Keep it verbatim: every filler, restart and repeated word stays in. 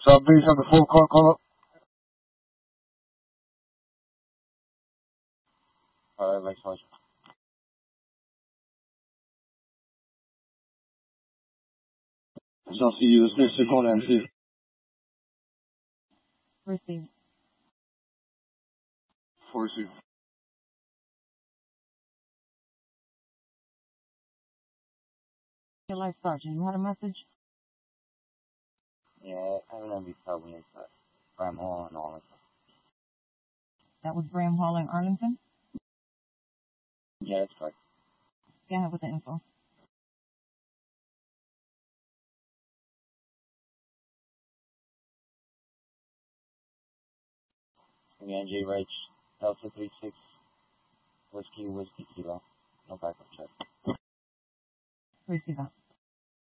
South Beach on the full call, call up. Alright, makes sense. I'll see you. This next call M C. Receive. Four receive. Your life sergeant, you had a message? Yeah, I remember you told me it's uh, Bram Hall and all that. That was Bram Hall in Arlington? Yeah, that's correct. Go ahead with the info. Again, J. Rich, Delta three six, Whiskey, Whiskey Kilo. No backup check. Receive that.